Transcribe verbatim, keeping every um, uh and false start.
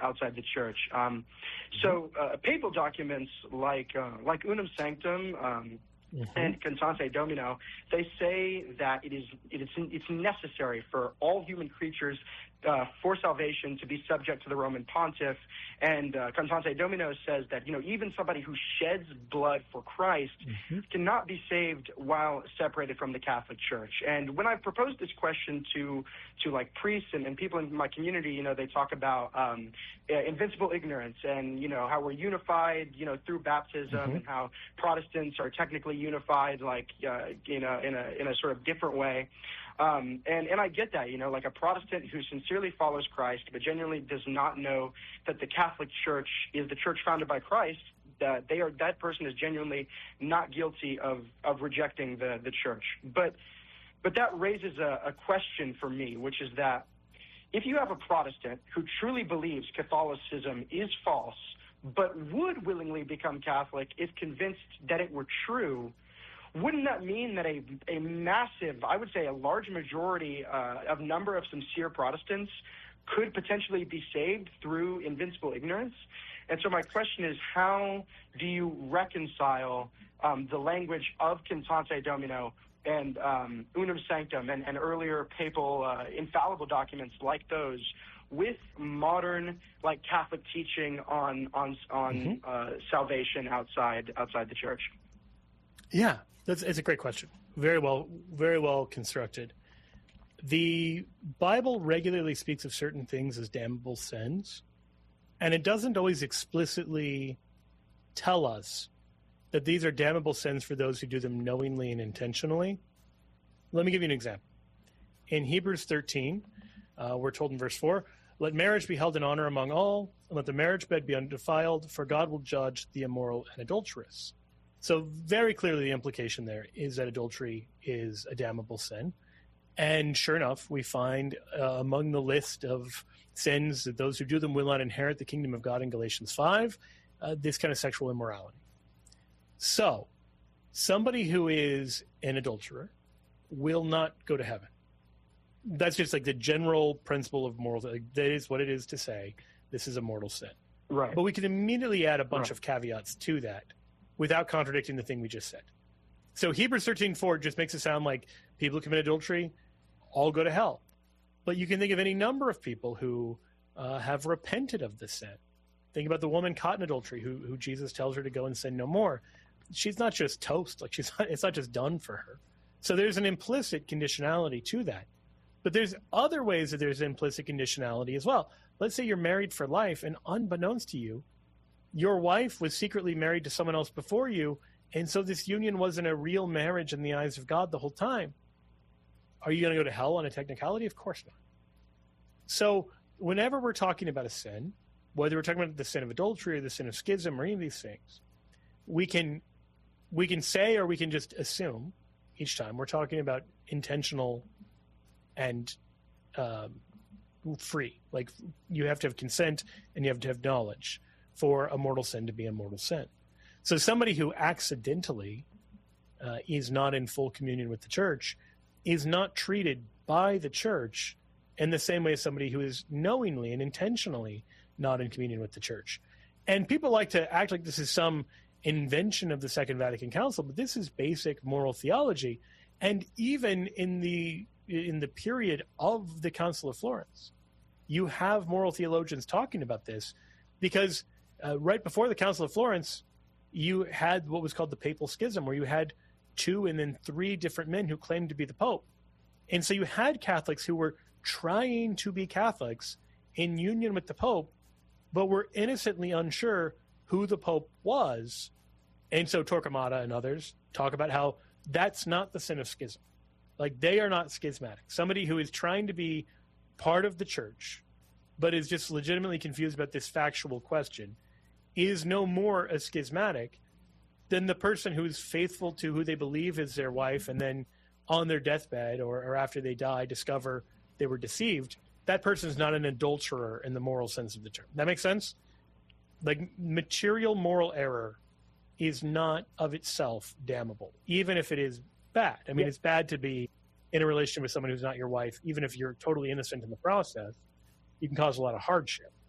outside the church. Um, so uh, papal documents like uh, like Unum Sanctum um, mm-hmm. and Constante Domino, they say that it is it is it's necessary for all human creatures uh, for salvation to be subject to the Roman Pontiff. And uh, Constante Domino says that, you know, even somebody who sheds blood for Christ mm-hmm. cannot be saved while separated from the Catholic Church. And when I proposed this question to to like priests and, and people in my community, you know, they talk about um, uh, invincible ignorance and, you know, how we're unified, you know, through baptism mm-hmm. and how Protestants are technically unified, like, uh, you know, in a in a sort of different way. Um, and, and I get that, you know, like a Protestant who sincerely follows Christ but genuinely does not know that the Catholic Church is the church founded by Christ, that they are that person is genuinely not guilty of, of rejecting the, the church. But but that raises a, a question for me, which is that if you have a Protestant who truly believes Catholicism is false but would willingly become Catholic if convinced that it were true, wouldn't that mean that a, a massive, I would say a large majority uh, of number of sincere Protestants could potentially be saved through invincible ignorance? And so my question is, how do you reconcile um, the language of Constante Domino and um, Unum Sanctum and, and earlier papal uh, infallible documents like those with modern, like, Catholic teaching on on on mm-hmm. uh, salvation outside outside the church? Yeah. That's it's a great question. Very well, very well constructed. The Bible regularly speaks of certain things as damnable sins, and it doesn't always explicitly tell us that these are damnable sins for those who do them knowingly and intentionally. Let me give you an example. In Hebrews thirteen, uh, we're told in verse four, "Let marriage be held in honor among all, and let the marriage bed be undefiled, for God will judge the immoral and adulterous." So very clearly the implication there is that adultery is a damnable sin. And sure enough, we find uh, among the list of sins that those who do them will not inherit the kingdom of God in Galatians five, uh, this kind of sexual immorality. So somebody who is an adulterer will not go to heaven. That's just like the general principle of moral. Like, that is what it is to say this is a mortal sin. Right. But we can immediately add a bunch right. of caveats to that, without contradicting the thing we just said. So Hebrews thirteen four just makes it sound like people who commit adultery all go to hell. But you can think of any number of people who uh, have repented of this sin. Think about the woman caught in adultery who, who Jesus tells her to go and sin no more. She's not just toast. Like she's not, it's not just done for her. So there's an implicit conditionality to that. But there's other ways that there's implicit conditionality as well. Let's say you're married for life, and unbeknownst to you, your wife was secretly married to someone else before you, and so this union wasn't a real marriage in the eyes of God the whole time. Are you going to go to hell on a technicality? Of course not. So whenever we're talking about a sin, whether we're talking about the sin of adultery or the sin of schism or any of these things, we can we can say or we can just assume each time we're talking about intentional and um, free. Like you have to have consent and you have to have knowledge for a mortal sin to be a mortal sin. So somebody who accidentally uh, is not in full communion with the church is not treated by the church in the same way as somebody who is knowingly and intentionally not in communion with the church. And people like to act like this is some invention of the Second Vatican Council, but this is basic moral theology. And even in the in the period of the Council of Florence, you have moral theologians talking about this, because uh, right before the Council of Florence, you had what was called the Papal Schism, where you had two and then three different men who claimed to be the Pope. And so you had Catholics who were trying to be Catholics in union with the Pope, but were innocently unsure who the Pope was. And so Torquemada and others talk about how that's not the sin of schism. Like, they are not schismatic. Somebody who is trying to be part of the church, but is just legitimately confused about this factual question, is no more a schismatic than the person who is faithful to who they believe is their wife and then on their deathbed or, or after they die discover they were deceived. That person is not an adulterer in the moral sense of the term. That makes sense? Like, material moral error is not of itself damnable, even if it is bad. I mean, yeah. It's bad to be in a relationship with someone who's not your wife, even if you're totally innocent in the process. You can cause a lot of hardship.